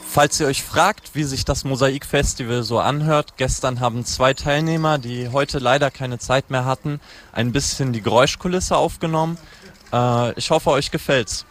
Falls ihr euch fragt, wie sich das Mosaikfestival so anhört, gestern haben 2 Teilnehmer, die heute leider keine Zeit mehr hatten, ein bisschen die Geräuschkulisse aufgenommen. Ich hoffe, euch gefällt's.